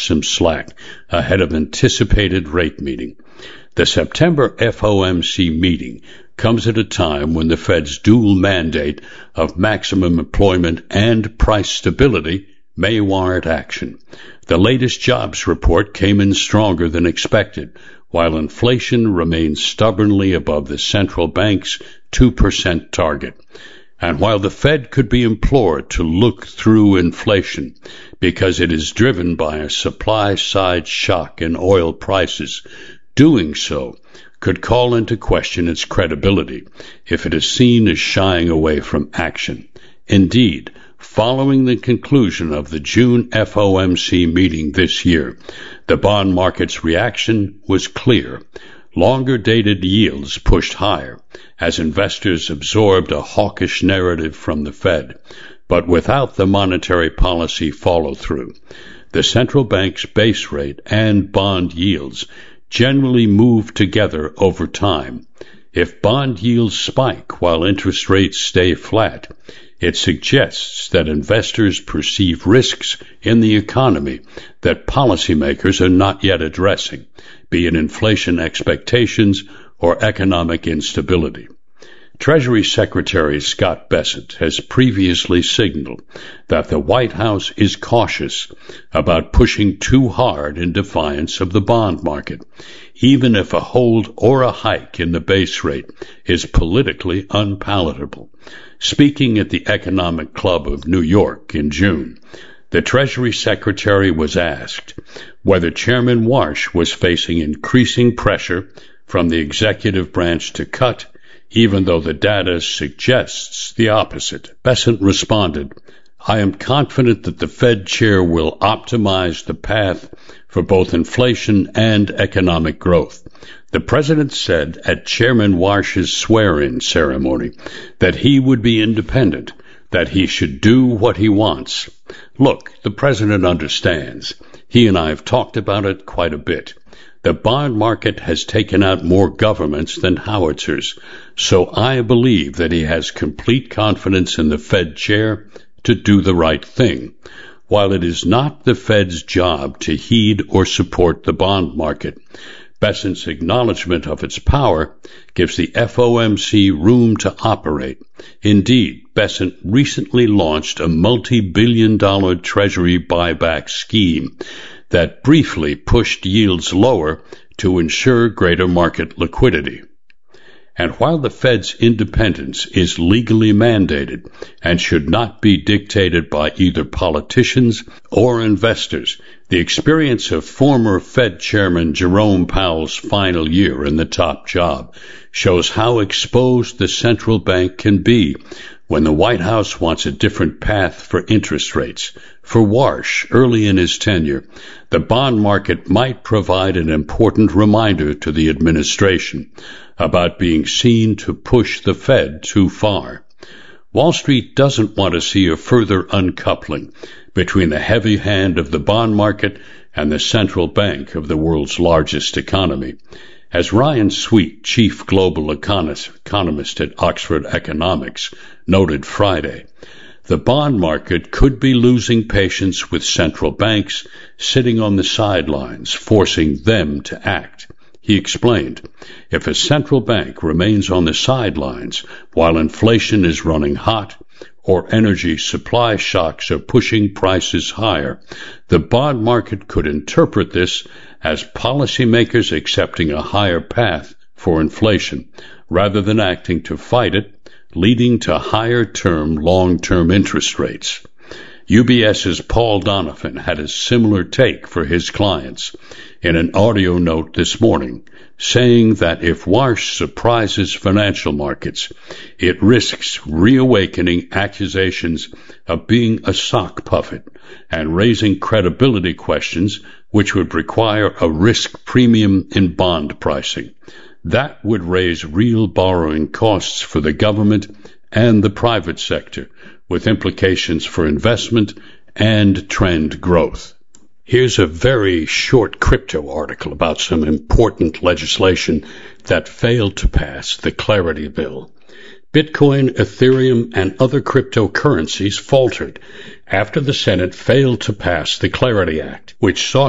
some slack ahead of anticipated rate meeting. The September FOMC meeting comes at a time when the Fed's dual mandate of maximum employment and price stability may warrant action. The latest jobs report came in stronger than expected, while inflation remains stubbornly above the central bank's 2% target. And while the Fed could be implored to look through inflation because it is driven by a supply-side shock in oil prices, doing so could call into question its credibility if it is seen as shying away from action. Indeed, following the conclusion of the June FOMC meeting this year, the bond market's reaction was clear. Longer-dated yields pushed higher as investors absorbed a hawkish narrative from the Fed, but without the monetary policy follow-through. The central bank's base rate and bond yields generally move together over time. If bond yields spike while interest rates stay flat, it suggests that investors perceive risks in the economy that policymakers are not yet addressing, be it inflation expectations or economic instability. Treasury Secretary Scott Bessent has previously signaled that the White House is cautious about pushing too hard in defiance of the bond market, even if a hold or a hike in the base rate is politically unpalatable. Speaking at the Economic Club of New York in June, the Treasury Secretary was asked whether Chairman Warsh was facing increasing pressure from the executive branch to cut, even though the data suggests the opposite. Bessent responded, "I am confident that the Fed chair will optimize the path for both inflation and economic growth." The president said at Chairman Warsh's swear-in ceremony that he would be independent, that he should do what he wants. Look, the president understands. He and I have talked about it quite a bit. The bond market has taken out more governments than howitzers, so I believe that he has complete confidence in the Fed chair to do the right thing. While it is not the Fed's job to heed or support the bond market, Bessent's acknowledgement of its power gives the FOMC room to operate. Indeed, Bessent recently launched a multi-billion-dollar Treasury buyback scheme that briefly pushed yields lower to ensure greater market liquidity. And while the Fed's independence is legally mandated and should not be dictated by either politicians or investors, the experience of former Fed Chairman Jerome Powell's final year in the top job shows how exposed the central bank can be when the White House wants a different path for interest rates. For Warsh, early in his tenure, the bond market might provide an important reminder to the administration about being seen to push the Fed too far. Wall Street doesn't want to see a further uncoupling between the heavy hand of the bond market and the central bank of the world's largest economy. As Ryan Sweet, chief global economist at Oxford Economics, noted Friday, the bond market could be losing patience with central banks sitting on the sidelines, forcing them to act. He explained, if a central bank remains on the sidelines while inflation is running hot or energy supply shocks are pushing prices higher, the bond market could interpret this as policymakers accepting a higher path for inflation rather than acting to fight it, leading to higher-term, long-term interest rates. UBS's Paul Donovan had a similar take for his clients in an audio note this morning, saying that if Warsh surprises financial markets, it risks reawakening accusations of being a sock puppet and raising credibility questions which would require a risk premium in bond pricing. That would raise real borrowing costs for the government and the private sector, with implications for investment and trend growth. Here's a very short crypto article about some important legislation that failed to pass the Clarity Bill. Bitcoin, Ethereum, and other cryptocurrencies faltered after the Senate failed to pass the Clarity Act, which sought